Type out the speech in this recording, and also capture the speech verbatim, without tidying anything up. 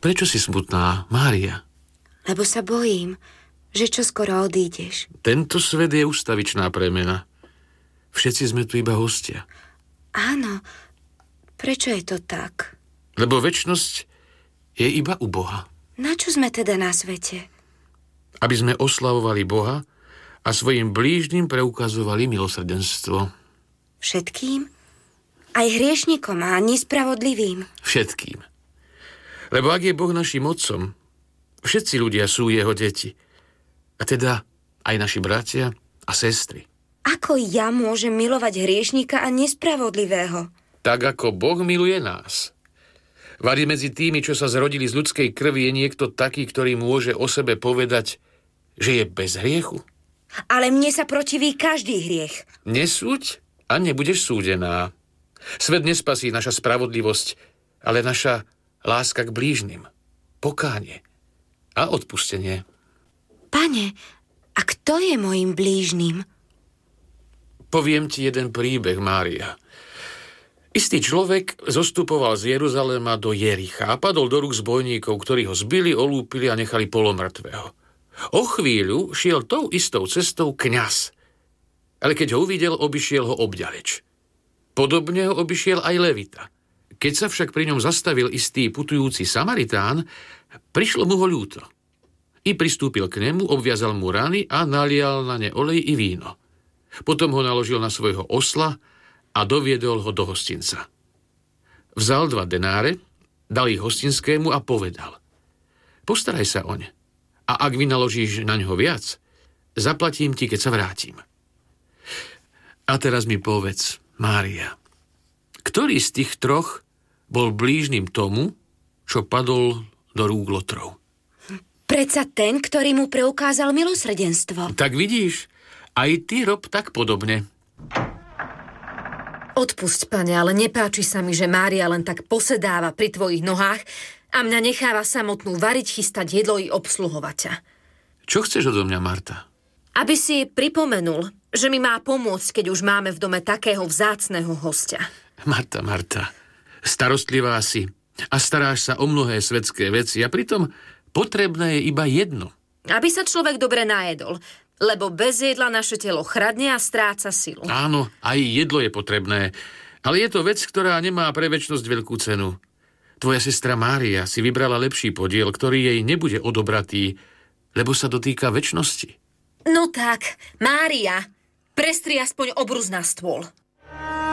Prečo si smutná, Mária? Lebo sa bojím, že čoskoro odídeš. Tento svet je ustavičná premena. Všetci sme tu iba hostia. Áno, prečo je to tak? Lebo večnosť je iba u Boha. Na čo sme teda na svete? Aby sme oslavovali Boha a svojim blížnym preukazovali milosrdenstvo. Všetkým? Aj hriešnikom a nespravodlivým? Všetkým. Lebo ak je Boh našim otcom, všetci ľudia sú jeho deti. A teda aj naši bratia a sestry. Ako ja môžem milovať hriešnika a nespravodlivého? Tak ako Boh miluje nás. Vari medzi tými, čo sa zrodili z ľudskej krvi, je niekto taký, ktorý môže o sebe povedať, že je bez hriechu? Ale mne sa protiví každý hriech. Nesúď a nebudeš súdená. Svet nespasí naša spravodlivosť, ale naša láska k blížnym, pokánie a odpustenie. Pane, a kto je mojím blížnym? Poviem ti jeden príbeh, Mária. Istý človek zostupoval z Jeruzalema do Jericha a padol do rúk zbojníkov, ktorí ho zbili, olúpili a nechali polomrtvého. O chvíľu šiel tou istou cestou kňaz, ale keď ho uvidel, obišiel ho obďaleč. Podobne ho obišiel aj Levita. Keď sa však pri ňom zastavil istý putujúci Samaritán, prišlo mu ho ľúto. I pristúpil k nemu, obviazal mu rany a nalial na ne olej i víno. Potom ho naložil na svojho osla a doviedol ho do hostinca. Vzal dva denáre, dal ich hostinskému a povedal: postaraj sa oň. A ak vynaložíš na ňo viac, zaplatím ti, keď sa vrátim. A teraz mi povedz, Mária, ktorý z tých troch bol blížnym tomu, čo padol do rúk lotrov? Predsa ten, ktorý mu preukázal milosrdenstvo. Tak vidíš, aj ty rob tak podobne. Odpusť, pane, ale nepáči sa mi, že Mária len tak posedáva pri tvojich nohách a mňa necháva samotnú variť, chystať jedlo i obsluhovať ťa. Čo chceš odo mňa, Marta? Aby si pripomenul, že mi má pomôcť, keď už máme v dome takého vzácneho hostia. Marta, Marta, starostlivá si a staráš sa o mnohé svetské veci a pritom potrebné je iba jedno. Aby sa človek dobre najedol, lebo bez jedla naše telo chradne a stráca silu. Áno, aj jedlo je potrebné, ale je to vec, ktorá nemá pre večnosť veľkú cenu. Tvoja sestra Mária si vybrala lepší podiel, ktorý jej nebude odobratý, lebo sa dotýka večnosti. No tak, Mária, prestri aspoň obrus na stôl.